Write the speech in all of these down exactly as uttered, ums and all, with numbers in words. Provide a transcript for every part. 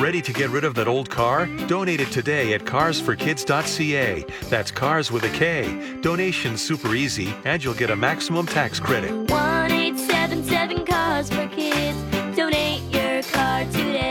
Ready to get rid of that old car? Donate it today at cars for kids dot c a. That's cars with a K. Donation's super easy, and you'll get a maximum tax credit. one eight seven seven Cars for Kids. Donate your car today.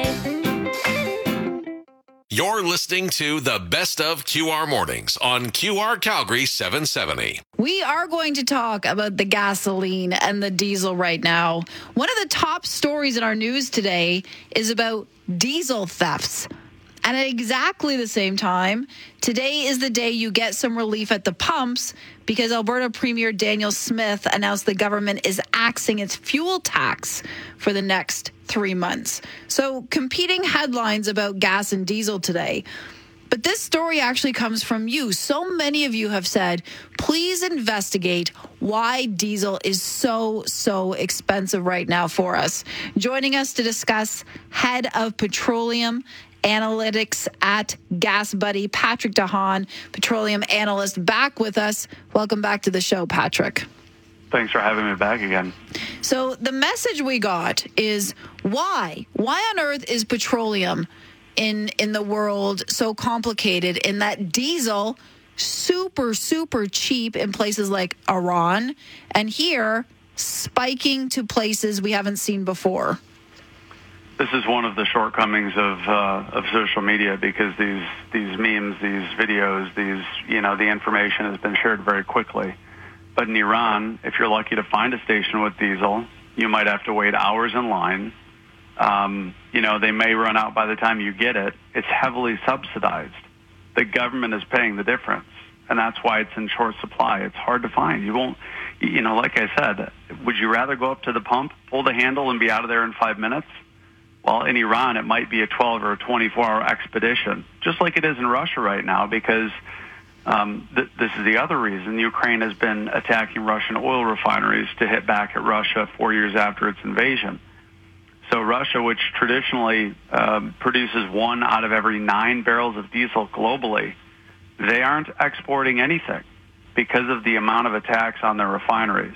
You're listening to the Best of Q R Mornings on Q R Calgary seven seventy. We are going to talk about the gasoline and the diesel right now. One of the top stories in our news today is about diesel thefts. And at exactly the same time, today is the day you get some relief at the pumps because Alberta Premier Danielle Smith announced the government is axing its fuel tax for the next three months. So competing headlines about gas and diesel today. But this story actually comes from you. So many of you have said, please investigate why diesel is so, so expensive right now for us. Joining us to discuss, Head of Petroleum Analytics at Gas Buddy, Patrick DeHaan, petroleum analyst, back with us. Welcome back to the show, Patrick. Thanks for having me back again. So the message we got is why? Why on earth is petroleum in in the world so complicated in that diesel super, super cheap in places like Iran and here spiking to places we haven't seen before? This is one of the shortcomings of uh, of social media because these these memes, these videos, these you know the information has been shared very quickly. But in Iran, if you're lucky to find a station with diesel, you might have to wait hours in line. Um, you know they may run out by the time you get it. It's heavily subsidized. The government is paying the difference, and that's why it's in short supply. It's hard to find. You won't. You know, like I said, would you rather go up to the pump, pull the handle, and be out of there in five minutes? Well, in Iran, it might be a twelve or a twenty-four hour expedition, just like it is in Russia right now, because um, th- this is the other reason Ukraine has been attacking Russian oil refineries to hit back at Russia four years after its invasion. So Russia, which traditionally um, produces one out of every nine barrels of diesel globally, they aren't exporting anything because of the amount of attacks on their refineries.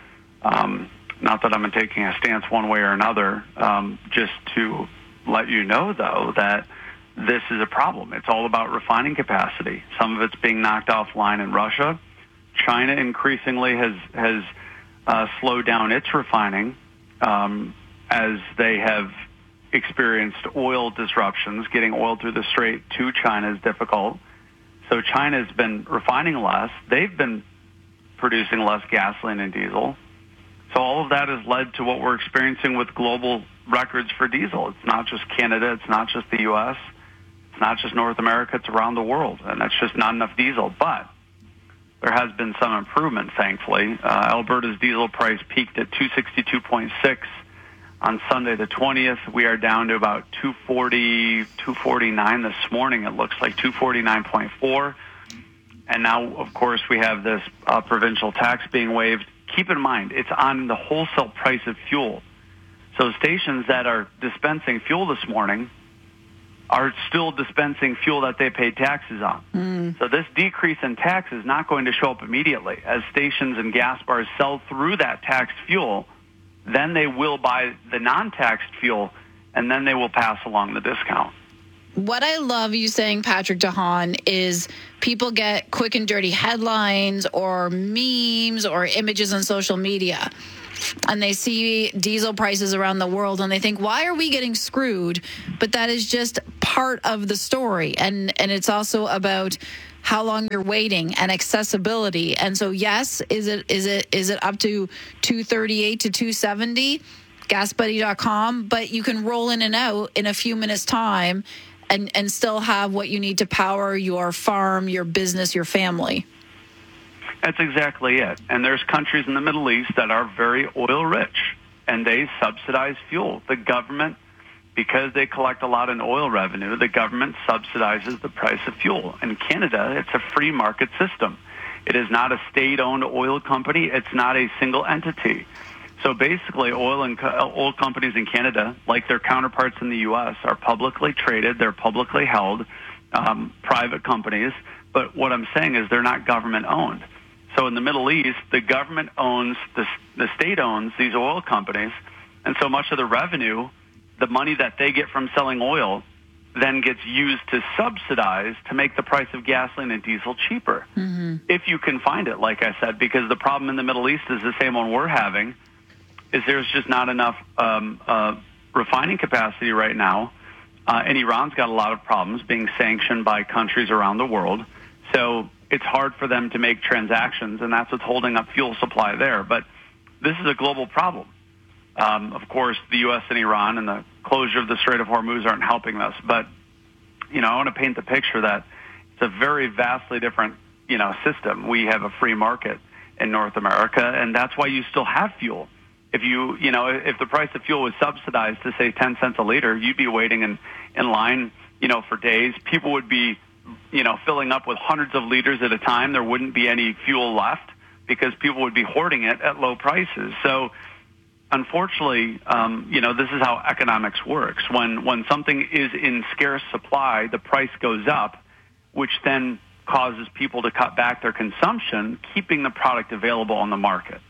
Um, Not that I'm taking a stance one way or another, um, just to let you know, though, that this is a problem. It's all about refining capacity. Some of it's being knocked offline in Russia. China increasingly has, has uh, slowed down its refining um, as they have experienced oil disruptions. Getting oil through the Strait to China is difficult. So China's been refining less. They've been producing less gasoline and diesel. So all of that has led to what we're experiencing with global records for diesel. It's not just Canada. It's not just the U S. It's not just North America. It's around the world, and that's just not enough diesel. But there has been some improvement, thankfully. Uh, Alberta's diesel price peaked at two sixty-two point six on Sunday the twentieth. We are down to about two forty, two forty-nine this morning. It looks like two forty-nine point four. And now, of course, we have this uh, provincial tax being waived. Keep in mind, it's on the wholesale price of fuel. So stations that are dispensing fuel this morning are still dispensing fuel that they paid taxes on. Mm. So this decrease in tax is not going to show up immediately. As stations and gas bars sell through that taxed fuel, then they will buy the non-taxed fuel, and then they will pass along the discount. What I love you saying, Patrick DeHaan, is people get quick and dirty headlines or memes or images on social media, and they see diesel prices around the world, and they think, why are we getting screwed? But that is just part of the story, and, and it's also about how long you're waiting and accessibility. And so, yes, is it is it is it up to two thirty-eight to two seventy? gas buddy dot com, but you can roll in and out in a few minutes' time and, and still have what you need to power your farm, your business, your family. That's exactly it. And there's countries in the Middle East that are very oil rich, and they subsidize fuel. The government, because they collect a lot in oil revenue, the government subsidizes the price of fuel. In Canada, it's a free market system. It is not a state-owned oil company. It's not a single entity. So basically, oil and co- oil companies in Canada, like their counterparts in the U S, are publicly traded. They're publicly held, um, private companies. But what I'm saying is they're not government-owned. So in the Middle East, the government owns, the, the state owns these oil companies, and so much of the revenue, the money that they get from selling oil, then gets used to subsidize to make the price of gasoline and diesel cheaper. Mm-hmm. If you can find it, like I said, because the problem in the Middle East is the same one we're having, is there's just not enough um, uh, refining capacity right now. Uh, and Iran's got a lot of problems being sanctioned by countries around the world. So it's hard for them to make transactions, and that's what's holding up fuel supply there. But this is a global problem. Um, of course, the U S and Iran and the closure of the Strait of Hormuz aren't helping us. But, you know, I want to paint the picture that it's a very vastly different, you know, system. We have a free market in North America, and that's why you still have fuel. If you, you know, if the price of fuel was subsidized to, say, ten cents a liter, you'd be waiting in, in line, you know, for days. People would be, you know, filling up with hundreds of liters at a time. There wouldn't be any fuel left because people would be hoarding it at low prices. So, unfortunately, um, you know, this is how economics works. When when something is in scarce supply, the price goes up, which then causes people to cut back their consumption, keeping the product available on the market.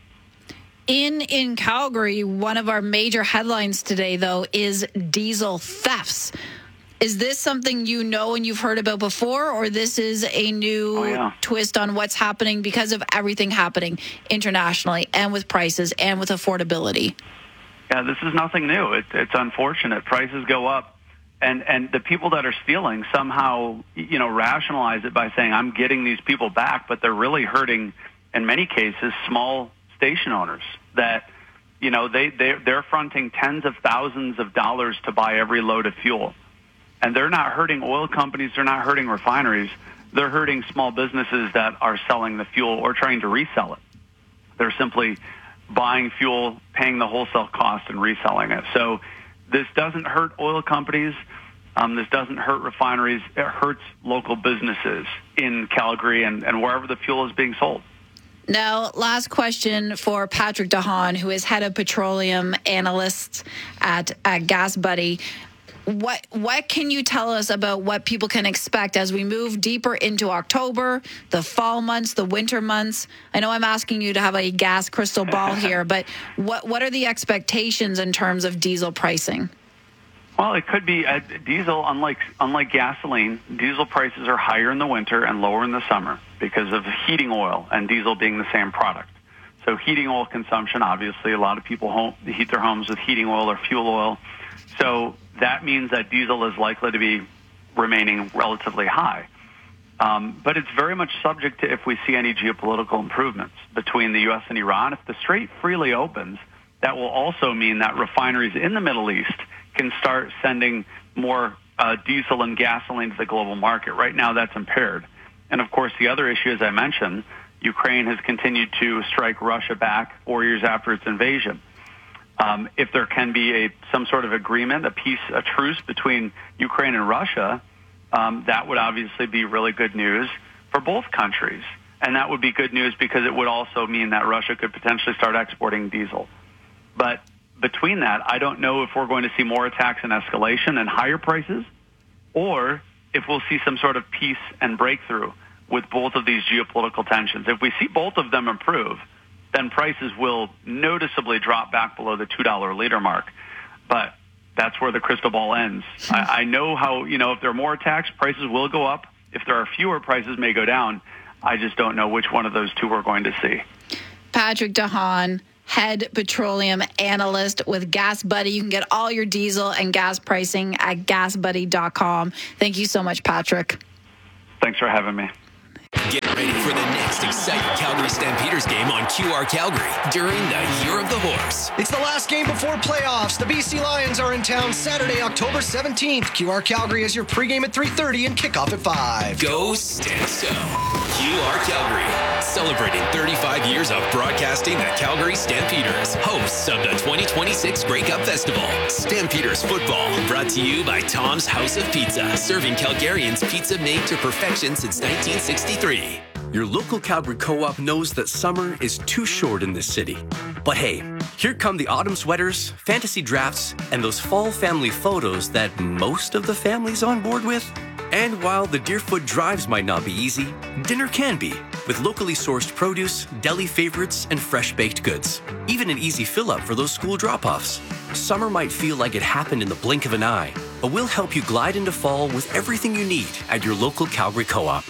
In in Calgary, one of our major headlines today, though, is diesel thefts. Is this something you know and you've heard about before, or this is a new oh, yeah. twist on what's happening because of everything happening internationally and with prices and with affordability? Yeah, this is nothing new. It, it's unfortunate. Prices go up, and, and the people that are stealing somehow, you know, rationalize it by saying, I'm getting these people back, but they're really hurting, in many cases, small station owners that, you know, they, they, they're fronting tens of thousands of dollars to buy every load of fuel. And they're not hurting oil companies. They're not hurting refineries. They're hurting small businesses that are selling the fuel or trying to resell it. They're simply buying fuel, paying the wholesale cost, and reselling it. So this doesn't hurt oil companies. Um, this doesn't hurt refineries. It hurts local businesses in Calgary and, and wherever the fuel is being sold. Now, last question for Patrick DeHaan, who is head of petroleum analysts at, at Gas Buddy. What what can you tell us about what people can expect as we move deeper into October, the fall months, the winter months? I know I'm asking you to have a gas crystal ball here, but what what are the expectations in terms of diesel pricing? Well, it could be uh, diesel, unlike unlike gasoline, diesel prices are higher in the winter and lower in the summer because of heating oil and diesel being the same product. So heating oil consumption, obviously, a lot of people home, heat their homes with heating oil or fuel oil. So that means that diesel is likely to be remaining relatively high. Um, but it's very much subject to if we see any geopolitical improvements between the U S and Iran. If the strait freely opens, that will also mean that refineries in the Middle East can start sending more uh, diesel and gasoline to the global market. Right now, that's impaired. And, of course, the other issue, as I mentioned, Ukraine has continued to strike Russia back four years after its invasion. Um, if there can be a some sort of agreement, a peace, a truce between Ukraine and Russia, um, that would obviously be really good news for both countries. And that would be good news because it would also mean that Russia could potentially start exporting diesel. But between that, I don't know if we're going to see more attacks and escalation and higher prices, or if we'll see some sort of peace and breakthrough with both of these geopolitical tensions. If we see both of them improve, then prices will noticeably drop back below the two dollars a liter mark. But that's where the crystal ball ends. I, I know how, you know, if there are more attacks, prices will go up. If there are fewer, prices may go down. I just don't know which one of those two we're going to see. Patrick DeHaan, head petroleum analyst with Gas Buddy. You can get all your diesel and gas pricing at gas buddy dot com. Thank you so much, Patrick. Thanks for having me. Get ready for the next exciting Calgary Stampeders game on Q R Calgary during the Year of the Horse. It's the last game before playoffs. The B C Lions are in town Saturday, October seventeenth. Q R Calgary is your pregame at three thirty and kickoff at five. Go Stamps Go. Q R Calgary, celebrating thirty-five years of broadcasting the Calgary Stampeders, hosts of the twenty twenty-six Grey Cup Festival. Stampeders football, brought to you by Tom's House of Pizza, serving Calgarians pizza made to perfection since nineteen sixty-three. Your local Calgary Co-op knows that summer is too short in this city. But hey, here come the autumn sweaters, fantasy drafts, and those fall family photos that most of the family's on board with. And while the Deerfoot drives might not be easy, dinner can be, with locally sourced produce, deli favorites, and fresh baked goods. Even an easy fill-up for those school drop-offs. Summer might feel like it happened in the blink of an eye, but we'll help you glide into fall with everything you need at your local Calgary Co-op.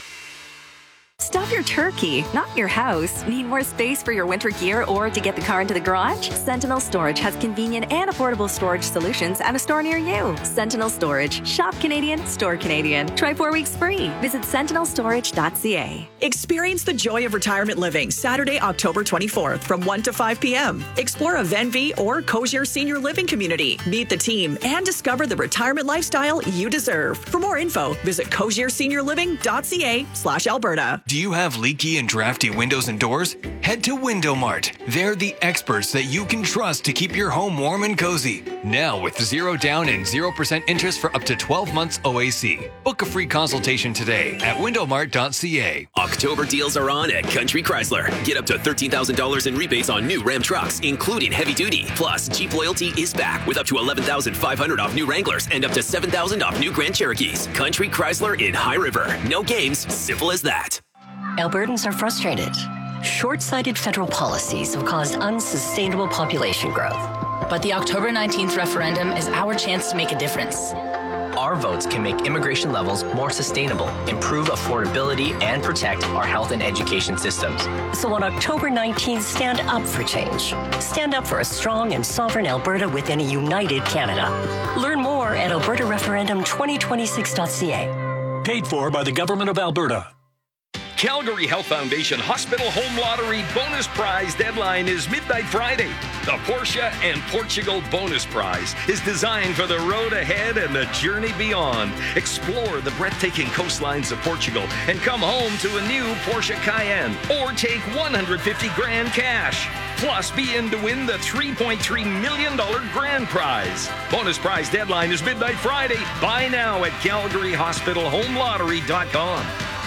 Stuff your turkey, not your house. Need more space for your winter gear or to get the car into the garage? Sentinel Storage has convenient and affordable storage solutions at a store near you. Sentinel Storage. Shop Canadian, store Canadian. Try four weeks free. Visit sentinel storage dot c a. Experience the joy of retirement living Saturday, October twenty-fourth from one to five p.m. Explore a Venvi or Cozier Senior Living community. Meet the team and discover the retirement lifestyle you deserve. For more info, visit cozier senior living dot c a slash Alberta. Do you have leaky and drafty windows and doors? Head to Window Mart. They're the experts that you can trust to keep your home warm and cozy. Now with zero down and zero percent interest for up to twelve months O A C. Book a free consultation today at window mart dot c a. October deals are on at Country Chrysler. Get up to thirteen thousand dollars in rebates on new Ram trucks, including heavy duty. Plus, Jeep Loyalty is back with up to eleven thousand five hundred dollars off new Wranglers and up to seven thousand dollars off new Grand Cherokees. Country Chrysler in High River. No games, simple as that. Albertans are frustrated. Short-sighted federal policies have caused unsustainable population growth. But the October nineteenth referendum is our chance to make a difference. Our votes can make immigration levels more sustainable, improve affordability, and protect our health and education systems. So on October nineteenth, stand up for change. Stand up for a strong and sovereign Alberta within a united Canada. Learn more at alberta referendum twenty twenty-six dot c a. Paid for by the Government of Alberta. Calgary Health Foundation Hospital Home Lottery bonus prize deadline is midnight Friday. The Porsche and Portugal bonus prize is designed for the road ahead and the journey beyond. Explore the breathtaking coastlines of Portugal and come home to a new Porsche Cayenne or take one hundred fifty grand cash. Plus, be in to win the three point three million dollars grand prize. Bonus prize deadline is midnight Friday. Buy now at calgary hospital home lottery dot com.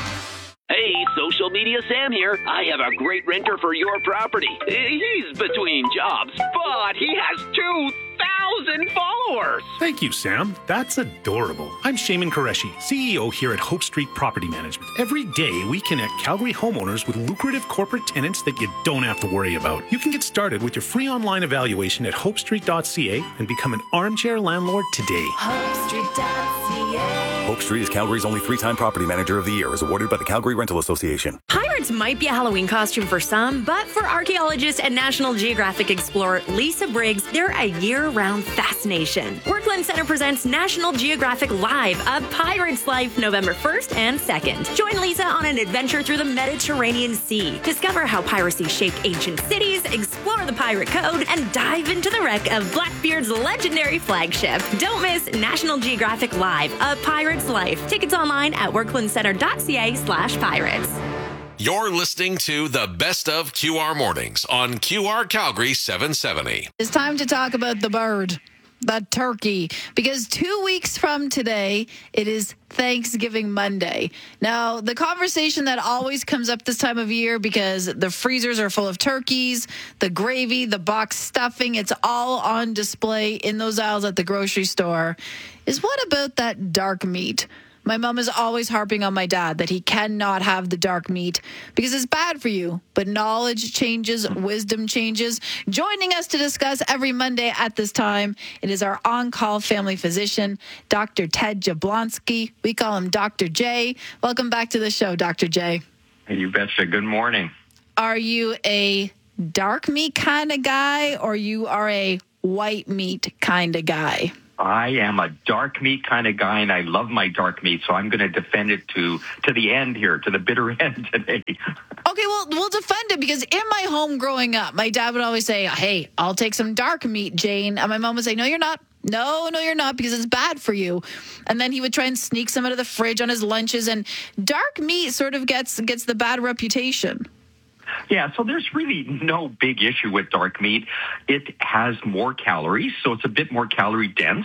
Hey, Social Media Sam here. I have a great renter for your property. He's between jobs, but he has two thousand followers. Thank you, Sam. That's adorable. I'm Shaman Qureshi, C E O here at Hope Street Property Management. Every day, we connect Calgary homeowners with lucrative corporate tenants that you don't have to worry about. You can get started with your free online evaluation at hope street dot c a and become an armchair landlord today. hope street dot c a. Hope Street is Calgary's only three-time property manager of the year, as awarded by the Calgary Rental Association. Pirates might be a Halloween costume for some, but for archaeologist and National Geographic explorer Lisa Briggs, they're a year-round fascination. Workland Center presents National Geographic Live, a pirate's life, November first and second. Join Lisa on an adventure through the Mediterranean Sea. Discover how piracy shaped ancient cities, explore the pirate code, and dive into the wreck of Blackbeard's legendary flagship. Don't miss National Geographic Live, a pirate's life. Tickets online at workland center dot c a slash pirates. You're listening to the Best of Q R Mornings on Q R Calgary seven seventy. It's time to talk about the bird, the turkey, because two weeks from today, it is Thanksgiving Monday. Now, the conversation that always comes up this time of year, because the freezers are full of turkeys, the gravy, the box stuffing, it's all on display in those aisles at the grocery store, is what about that dark meat? My mom is always harping on my dad that he cannot have the dark meat because it's bad for you. But knowledge changes, wisdom changes. Joining us to discuss every Monday at this time, it is our on-call family physician, Doctor Ted Jablonski. We call him Doctor J. Welcome back to the show, Doctor J. You betcha. Good morning. Are you a dark meat kind of guy, or you are a white meat kind of guy? I am a dark meat kind of guy, and I love my dark meat, so I'm going to defend it to to the end here, to the bitter end today. Okay, well, we'll defend it, because in my home growing up, my dad would always say, hey, I'll take some dark meat, Jane. And my mom would say, no, you're not. No, no, you're not, because it's bad for you. And then he would try and sneak some out of the fridge on his lunches, and dark meat sort of gets gets the bad reputation. Yeah, so there's really no big issue with dark meat. It has more calories, so it's a bit more calorie dense.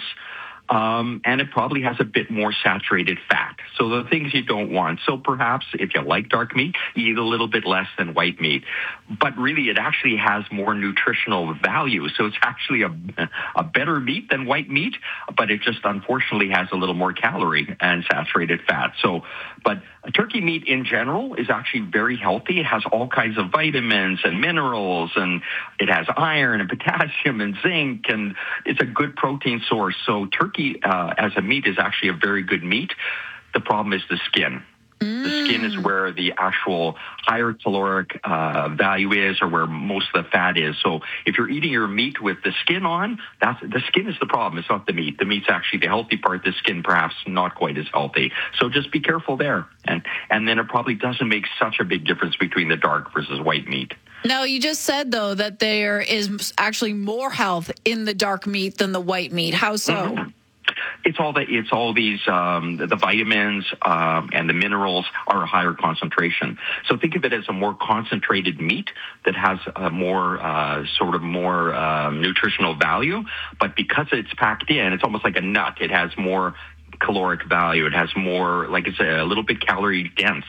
Um, and it probably has a bit more saturated fat. So the things you don't want. So perhaps if you like dark meat, you eat a little bit less than white meat. But really, it actually has more nutritional value. So it's actually a, a better meat than white meat, but it just unfortunately has a little more calorie and saturated fat. So, but turkey meat in general is actually very healthy. It has all kinds of vitamins and minerals, and it has iron and potassium and zinc, and it's a good protein source. So turkey turkey uh, as a meat is actually a very good meat. The problem is the skin. The skin is where the actual higher caloric uh, value is, or where most of the fat is. So if you're eating your meat with the skin on, that's the skin is the problem. It's not the meat. The meat's actually the healthy part. The skin perhaps not quite as healthy. So just be careful there. And and then it probably doesn't make such a big difference between the dark versus white meat. Now, you just said, though, that there is actually more health in the dark meat than the white meat. How so? Mm-hmm. It's all the it's all these um, the, the vitamins um, and the minerals are a higher concentration. So think of it as a more concentrated meat that has a more uh, sort of more uh, nutritional value. But because it's packed in, it's almost like a nut. It has more caloric value. It has more, like it's a little bit calorie dense.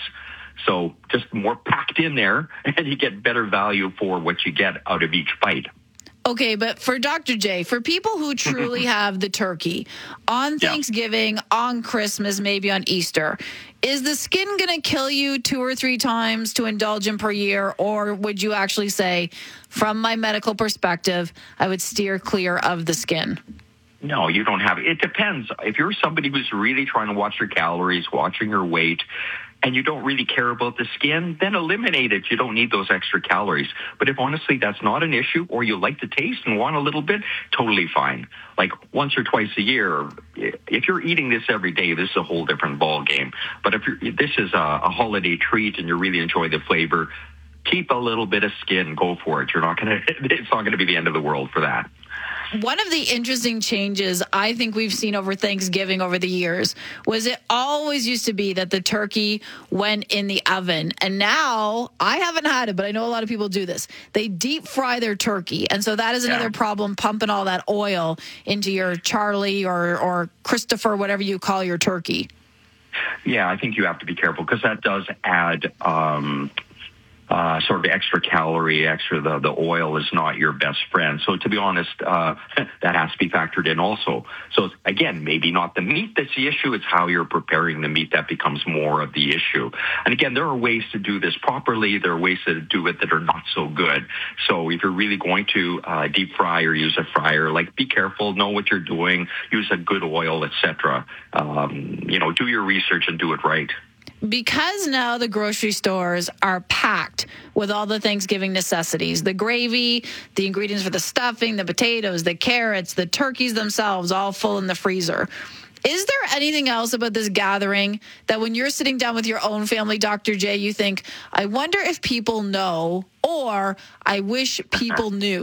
So just more packed in there, and you get better value for what you get out of each bite. Okay, but for Doctor J, for people who truly have the turkey on Thanksgiving, yeah. on Christmas, maybe on Easter, is the skin going to kill you two or three times to indulge in per year? Or would you actually say, from my medical perspective, I would steer clear of the skin? No, you don't have it. It depends. If you're somebody who's really trying to watch your calories, watching your weight, and you don't really care about the skin, then eliminate it. You don't need those extra calories. But if honestly that's not an issue, or you like the taste and want a little bit, totally fine. Like once or twice a year, if you're eating this every day, this is a whole different ball game. But if you're, this is a, a holiday treat and you really enjoy the flavor, keep a little bit of skin. Go for it. You're not gonna. It's not going to be the end of the world for that. One of the interesting changes I think we've seen over Thanksgiving over the years was it always used to be that the turkey went in the oven. And now, I haven't had it, but I know a lot of people do this. They deep fry their turkey. And so that is another yeah. problem, pumping all that oil into your Charlie or, or Christopher, whatever you call your turkey. Yeah, I think you have to be careful because that does add um Uh, sort of extra calorie, extra, the, the oil is not your best friend. So to be honest, uh, that has to be factored in also. So again, maybe not the meat that's the issue, it's how you're preparing the meat that becomes more of the issue. And again, there are ways to do this properly. There are ways to do it that are not so good. So if you're really going to uh, deep fry or use a fryer, like be careful, know what you're doing, use a good oil, et cetera. Um, you know, do your research and do it right. Because now the grocery stores are packed with all the Thanksgiving necessities, the gravy, the ingredients for the stuffing, the potatoes, the carrots, the turkeys themselves, all full in the freezer. Is there anything else about this gathering that when you're sitting down with your own family, Doctor J, you think, I wonder if people know, or I wish people knew?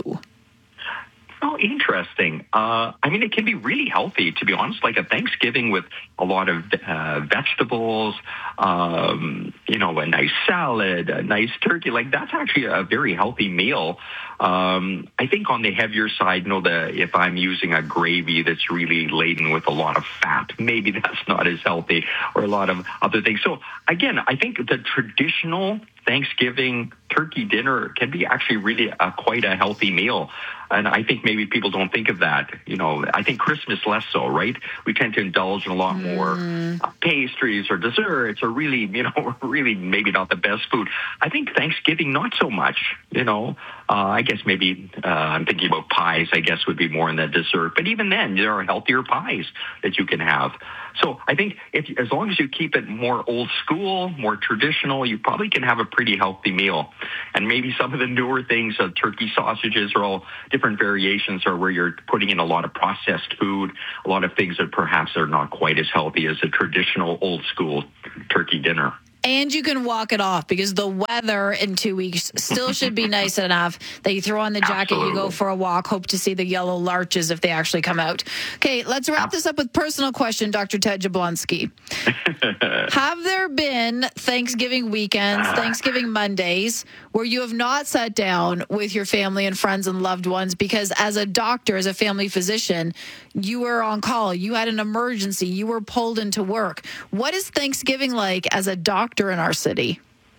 Oh, interesting. Uh, I mean, it can be really healthy, to be honest, like a Thanksgiving with a lot of uh, vegetables, um, you know, a nice salad, a nice turkey. Like, that's actually a very healthy meal. Um, I think on the heavier side, you know, the, if I'm using a gravy that's really laden with a lot of fat, maybe that's not as healthy, or a lot of other things. So, again, I think the traditional Thanksgiving turkey dinner can be actually really a, quite a healthy meal. And I think maybe people don't think of that. You know, I think Christmas less so, right? We tend to indulge in a lot more uh, pastries or desserts or really, you know, really maybe not the best food. I think Thanksgiving, not so much, you know. Uh, I guess maybe uh, I'm thinking about pies, I guess, would be more in the dessert. But even then, there are healthier pies that you can have. So I think if as long as you keep it more old school, more traditional, you probably can have a pretty healthy meal. And maybe some of the newer things, uh, turkey sausages are all different variations, are where you're putting in a lot of processed food, a lot of things that perhaps are not quite as healthy as a traditional old school turkey dinner. And you can walk it off because the weather in two weeks still should be nice enough that you throw on the jacket, Absolutely. You go for a walk, hope to see the yellow larches if they actually come out. Okay, let's wrap this up with personal question, Doctor Ted Jablonski. Have there been Thanksgiving weekends, Thanksgiving Mondays, where you have not sat down with your family and friends and loved ones because as a doctor, as a family physician, you were on call, you had an emergency, you were pulled into work? What is Thanksgiving like as a doctor in our city?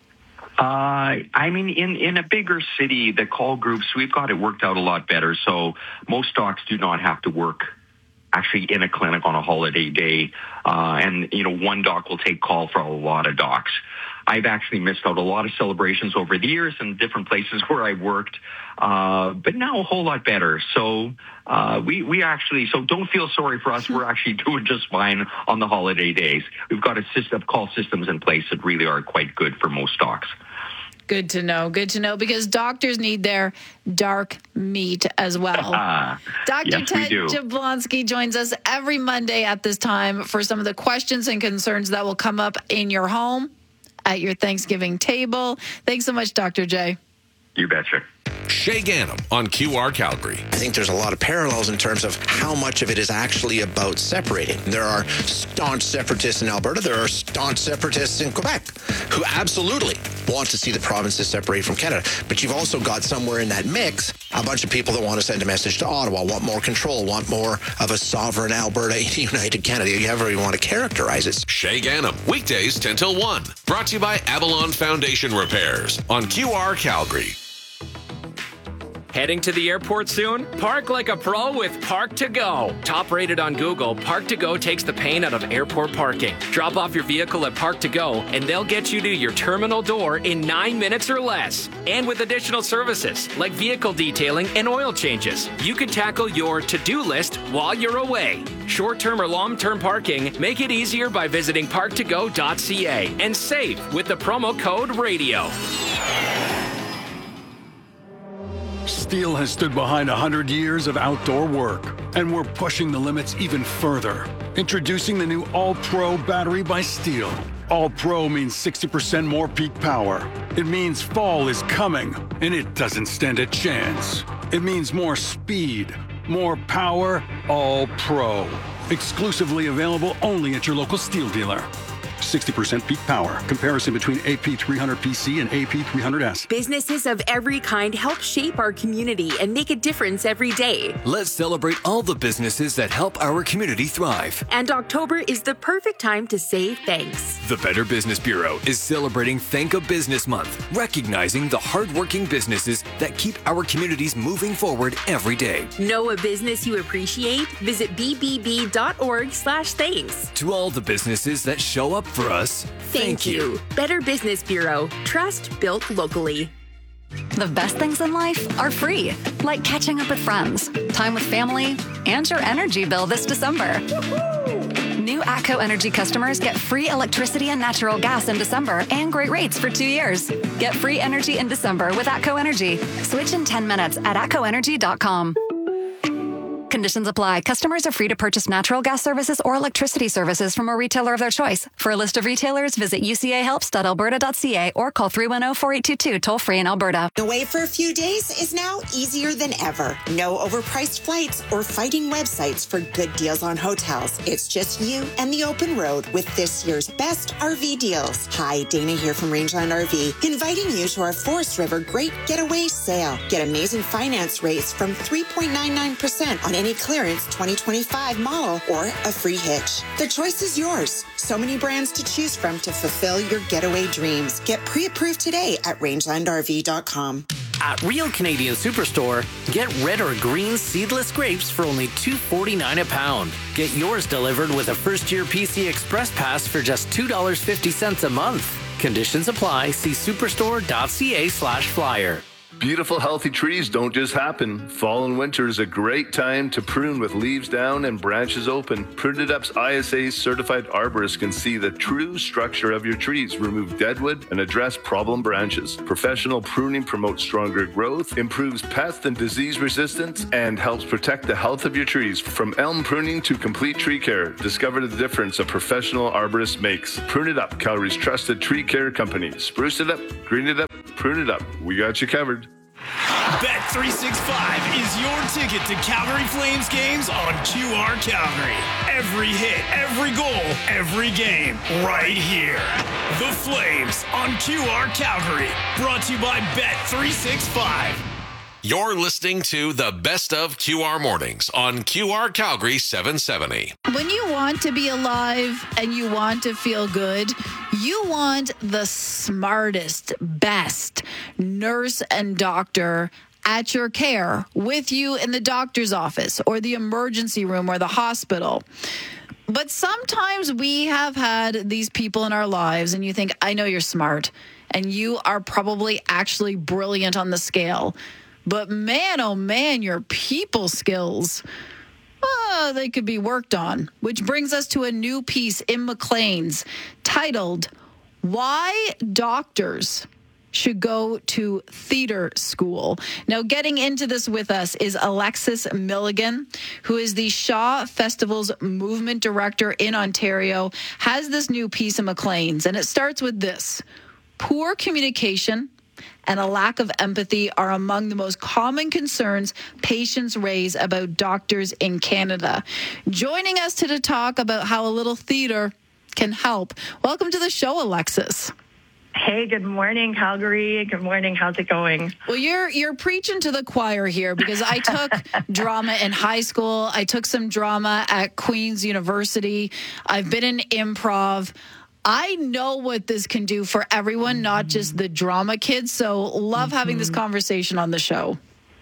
Uh, I mean, in, in a bigger city, the call groups, we've got it worked out a lot better. So most docs do not have to work actually in a clinic on a holiday day. Uh, and, you know, one doc will take call for a lot of docs. I've actually missed out a lot of celebrations over the years in different places where I worked, uh, but now a whole lot better. So uh, we we actually, so don't feel sorry for us. We're actually doing just fine on the holiday days. We've got a system, call systems in place that really are quite good for most docs. Good to know. Good to know, because doctors need their dark meat as well. Uh, Doctor yes, Ted we do. Jablonski joins us every Monday at this time for some of the questions and concerns that will come up in your home, at your Thanksgiving table. Thanks so much, Doctor J. You betcha. Shay Gannam on Q R Calgary. I think there's a lot of parallels in terms of how much of it is actually about separating. There are staunch separatists in Alberta. There are staunch separatists in Quebec who absolutely want to see the provinces separate from Canada. But you've also got somewhere in that mix a bunch of people that want to send a message to Ottawa, want more control, want more of a sovereign Alberta in a united Canada. However you want to characterize it. Shay Gannam, weekdays ten till one. Brought to you by Avalon Foundation Repairs on Q R Calgary. Heading to the airport soon? Park like a pro with Park to Go. Top rated on Google, Park to Go takes the pain out of airport parking. Drop off your vehicle at Park to Go and they'll get you to your terminal door in nine minutes or less. And with additional services like vehicle detailing and oil changes, you can tackle your to-do list while you're away. Short-term or long-term parking, make it easier by visiting park to go dot c a and save with the promo code RADIO. Steel has stood behind one hundred years of outdoor work, and we're pushing the limits even further. Introducing the new All-Pro battery by Steel. All-Pro means sixty percent more peak power. It means fall is coming, and it doesn't stand a chance. It means more speed, more power, All-Pro. Exclusively available only at your local Steel dealer. sixty percent peak power. Comparison between A P three hundred P C and A P three hundred S. Businesses of every kind help shape our community and make a difference every day. Let's celebrate all the businesses that help our community thrive. And October is the perfect time to say thanks. The Better Business Bureau is celebrating Thank a Business Month, recognizing the hardworking businesses that keep our communities moving forward every day. Know a business you appreciate? Visit b b b dot org slash thanks. To all the businesses that show up for us, Thank, thank you. you. Better Business Bureau. Trust built locally. The best things in life are free, like catching up with friends, time with family, and your energy bill this December. Woo-hoo! New ATCO Energy customers get free electricity and natural gas in December and great rates for two years. Get free energy in December with ATCO Energy. Switch in ten minutes at atco energy dot com. Conditions apply. Customers are free to purchase natural gas services or electricity services from a retailer of their choice. For a list of retailers, visit u c a helps dot alberta dot c a or call three one zero, four eight two two, toll free in Alberta. Away for a few days is now easier than ever. No overpriced flights or fighting websites for good deals on hotels. It's just you and the open road with this year's best R V deals. Hi, Dana here from Rangeland R V, inviting you to our Forest River Great Getaway Sale. Get amazing finance rates from three point nine nine percent on any clearance twenty twenty-five model or a free hitch. The choice is yours. So many brands to choose from to fulfill your getaway dreams. Get pre-approved today at rangeland r v dot com. At Real Canadian Superstore, get red or green seedless grapes for only two forty-nine a pound. Get yours delivered with a first-year P C Express Pass for just two dollars and fifty cents a month. Conditions apply. See superstore dot c a slash flyer. Beautiful, healthy trees don't just happen. Fall and winter is a great time to prune with leaves down and branches open. Prune It Up's I S A certified arborists can see the true structure of your trees, remove deadwood, and address problem branches. Professional pruning promotes stronger growth, improves pest and disease resistance, and helps protect the health of your trees. From elm pruning to complete tree care, discover the difference a professional arborist makes. Prune It Up, Calgary's trusted tree care company. Spruce it up, green it up, prune it up. We got you covered. Bet three sixty-five is your ticket to Calgary Flames games on Q R Calgary. Every hit, every goal, every game, right here. The Flames on Q R Calgary. Brought to you by Bet three sixty-five. You're listening to the Best of Q R Mornings on Q R Calgary seven seventy. When you want to be alive and you want to feel good, you want the smartest, best nurse and doctor at your care, with you in the doctor's office or the emergency room or the hospital. But sometimes we have had these people in our lives and you think, I know you're smart and you are probably actually brilliant on the scale. But man, oh man, your people skills, oh, they could be worked on. Which brings us to a new piece in Maclean's titled, Why Doctors Should Go to Theater School. Now, getting into this with us is Alexis Milligan, who is the Shaw Festival's movement director in Ontario, has this new piece in Maclean's, and it starts with this. Poor communication and a lack of empathy are among the most common concerns patients raise about doctors in Canada. Joining us to talk about how a little theater can help. Welcome to the show, Alexis. Hey, good morning, Calgary. Good morning. How's it going? Well, you're you're preaching to the choir here because I took drama in high school. I took some drama at Queen's University. I've been in improv. I know what this can do for everyone, not just the drama kids. So love mm-hmm. having this conversation on the show.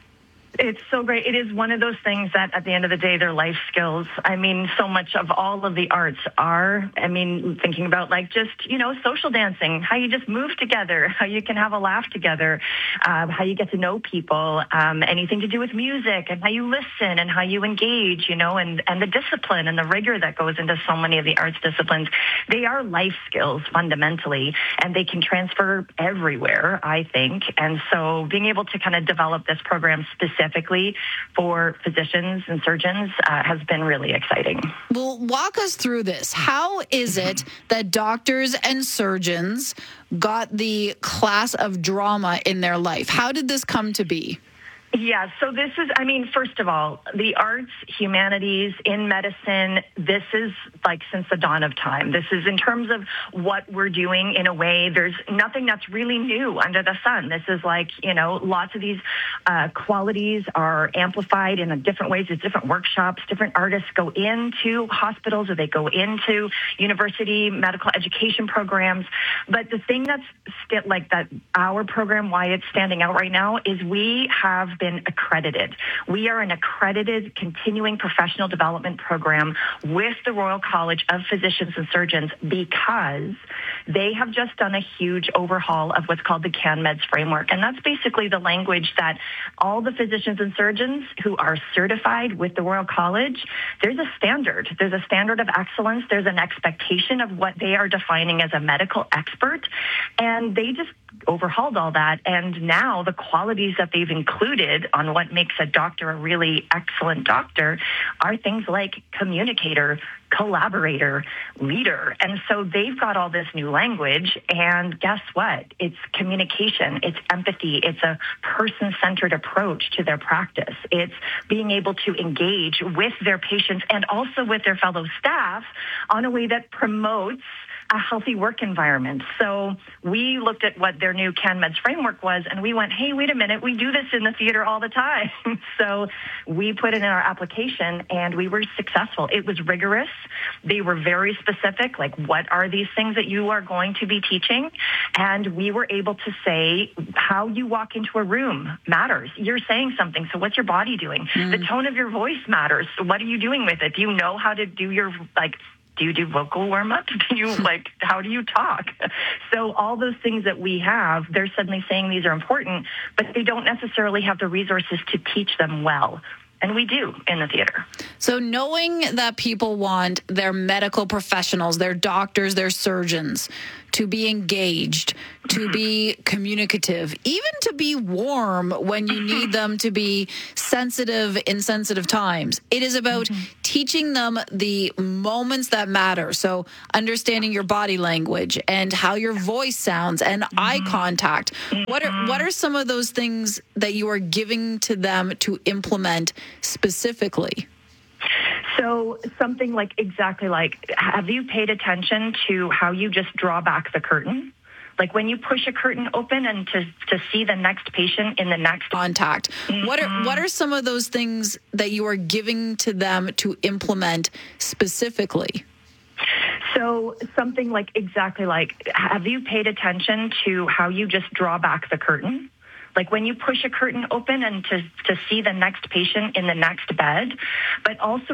It's so great. It is one of those things that at the end of the day, they're life skills. I mean, so much of all of the arts are, I mean, thinking about like just, you know, social dancing, how you just move together, how you can have a laugh together, um, how you get to know people, um, anything to do with music and how you listen and how you engage, you know, and, and the discipline and the rigor that goes into so many of the arts disciplines. They are life skills fundamentally, and they can transfer everywhere, I think. And so being able to kind of develop this program specifically specifically for physicians and surgeons uh, has been really exciting. Well, walk us through this. How is it that doctors and surgeons got the class of drama in their life? How did this come to be? Yeah, so this is, I mean, first of all, the arts, humanities, in medicine, this is like since the dawn of time. This is in terms of what we're doing in a way, there's nothing that's really new under the sun. This is like, you know, lots of these uh, qualities are amplified in different ways. There's different workshops, different artists go into hospitals or they go into university medical education programs. But the thing that's st- like that, our program, why it's standing out right now is we have been been accredited. We are an accredited continuing professional development program with the Royal College of Physicians and Surgeons because they have just done a huge overhaul of what's called the CanMeds framework. And that's basically the language that all the physicians and surgeons who are certified with the Royal College, there's a standard. There's a standard of excellence. There's an expectation of what they are defining as a medical expert. And they just overhauled all that. And now the qualities that they've included on what makes a doctor a really excellent doctor are things like communicator, collaborator, leader. And so they've got all this new language. And guess what? It's communication. It's empathy. It's a person-centered approach to their practice. It's being able to engage with their patients and also with their fellow staff on a way that promotes a healthy work environment. So we looked at what their new CanMeds framework was, and we went, hey, wait a minute, we do this in the theater all the time. So we put it in our application, and we were successful. It was rigorous. They were very specific, like what are these things that you are going to be teaching? And we were able to say how you walk into a room matters. You're saying something, so what's your body doing? Mm. The tone of your voice matters. So what are you doing with it? Do you know how to do your, like, do you do vocal warm-ups? Do you, like, how do you talk? So all those things that we have, they're suddenly saying these are important, but they don't necessarily have the resources to teach them well. And we do in the theater. So knowing that people want their medical professionals, their doctors, their surgeons to be engaged, to be communicative, even to be warm when you need them to be sensitive in sensitive times. It is about mm-hmm. teaching them the moments that matter. So understanding your body language and how your voice sounds and mm-hmm. eye contact. Mm-hmm. What are what are some of those things that you are giving to them to implement specifically? So something like exactly like, have you paid attention to how you just draw back the curtain? Like when you push a curtain open and to, to see the next patient in the next contact. Mm-hmm. What are what are some of those things that you are giving to them to implement specifically? So something like exactly like, have you paid attention to how you just draw back the curtain? like when you push a curtain open and to, to see the next patient in the next bed, but also